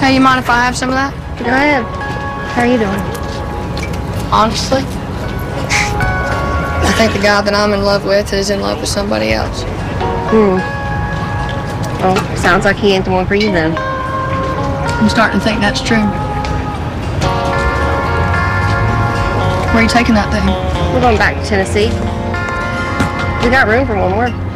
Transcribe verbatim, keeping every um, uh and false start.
Hey, you mind if I have some of that? Go ahead. How are you doing? Honestly, I think the guy that I'm in love with is in love with somebody else. Hmm. Well, sounds like he ain't the one for you then. I'm starting to think that's true. Where are you taking that thing? We're going back to Tennessee. We got room for one more.